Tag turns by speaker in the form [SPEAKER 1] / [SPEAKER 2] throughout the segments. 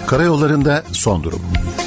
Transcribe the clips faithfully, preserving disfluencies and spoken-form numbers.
[SPEAKER 1] Karayollarında son durum.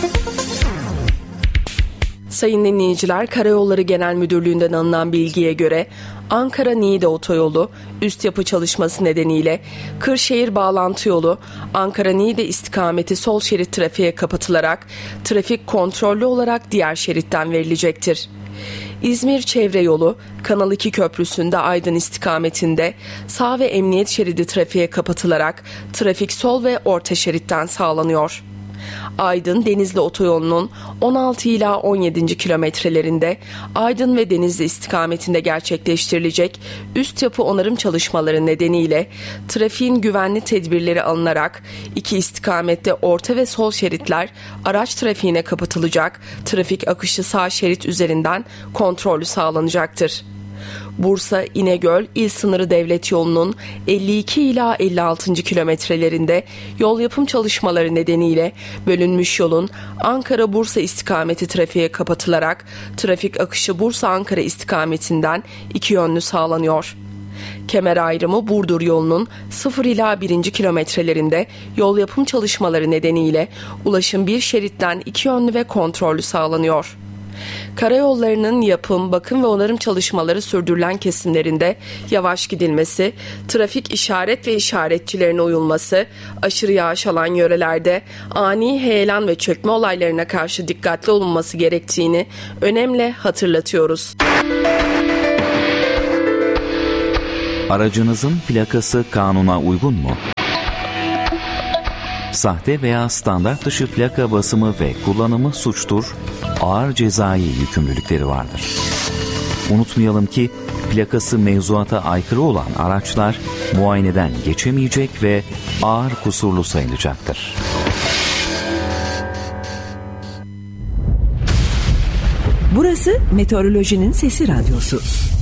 [SPEAKER 2] Sayın dinleyiciler, Karayolları Genel Müdürlüğü'nden alınan bilgiye göre Ankara-Niğde otoyolu üst yapı çalışması nedeniyle Kırşehir bağlantı yolu Ankara-Niğde istikameti sol şerit trafiğe kapatılarak trafik kontrollü olarak diğer şeritten verilecektir. İzmir Çevre Yolu Kanal iki Köprüsü'nde Aydın istikametinde sağ ve emniyet şeridi trafiğe kapatılarak trafik sol ve orta şeritten sağlanıyor. Aydın Denizli otoyolunun on altı ila on yedinci kilometrelerinde Aydın ve Denizli istikametinde gerçekleştirilecek üst yapı onarım çalışmaları nedeniyle trafiğin güvenli tedbirleri alınarak iki istikamette orta ve sol şeritler araç trafiğine kapatılacak, trafik akışı sağ şerit üzerinden kontrollü sağlanacaktır. Bursa İnegöl İl Sınırı Devlet Yolu'nun elli iki ila elli altıncı kilometrelerinde yol yapım çalışmaları nedeniyle bölünmüş yolun Ankara-Bursa istikameti trafiğe kapatılarak trafik akışı Bursa-Ankara istikametinden iki yönlü sağlanıyor. Kemer ayrımı Burdur yolunun sıfır ila birinci kilometrelerinde yol yapım çalışmaları nedeniyle ulaşım bir şeritten iki yönlü ve kontrollü sağlanıyor. Karayollarının yapım, bakım ve onarım çalışmaları sürdürülen kesimlerinde yavaş gidilmesi, trafik işaret ve işaretçilerine uyulması, aşırı yağış alan yörelerde ani heyelan ve çökme olaylarına karşı dikkatli olunması gerektiğini önemli hatırlatıyoruz.
[SPEAKER 3] Aracınızın plakası kanuna uygun mu? Sahte veya standart dışı plaka basımı ve kullanımı suçtur, ağır cezai yükümlülükleri vardır. Unutmayalım ki plakası mevzuata aykırı olan araçlar muayeneden geçemeyecek ve ağır kusurlu sayılacaktır.
[SPEAKER 4] Burası Meteorolojinin Sesi Radyosu.